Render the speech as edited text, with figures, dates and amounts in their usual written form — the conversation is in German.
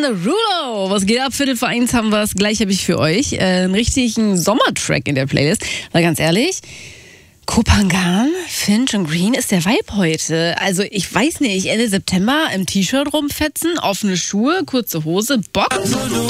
Derulo. Was geht ab? Viertel vor eins haben wir es. Gleich habe ich für euch einen richtigen Sommertrack in der Playlist. Weil ganz ehrlich, Kopangan, Finch und Green ist der Vibe heute. Also ich weiß nicht, Ende September im T-Shirt rumfetzen, offene Schuhe, kurze Hose, Bock.